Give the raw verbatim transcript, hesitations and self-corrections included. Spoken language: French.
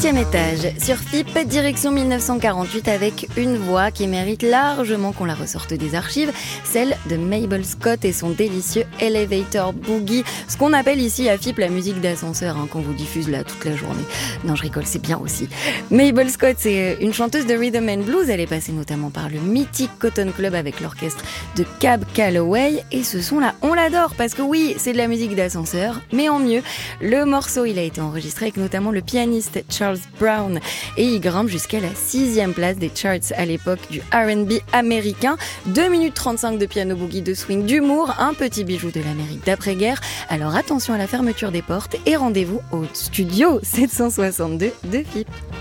Septième étage, sur F I P, direction dix-neuf cent quarante-huit avec une voix qui mérite largement qu'on la ressorte des archives, celle de Mabel Scott et son délicieux Elevator Boogie, ce qu'on appelle ici à F I P la musique d'ascenseur, hein, qu'on vous diffuse là toute la journée. Non, je rigole, c'est bien aussi. Mabel Scott, c'est une chanteuse de rhythm and blues, elle est passée notamment par le mythique Cotton Club avec l'orchestre de Cab Calloway, et ce son-là, on l'adore parce que oui, c'est de la musique d'ascenseur, mais en mieux. Le morceau, il a été enregistré avec notamment le pianiste Charles Brown et il grimpe jusqu'à la sixième place des charts à l'époque du R and B américain. deux minutes trente-cinq de piano boogie, de swing, d'humour, un petit bijou de l'Amérique d'après-guerre. Alors attention à la fermeture des portes et rendez-vous au studio sept cent soixante-deux de F I P.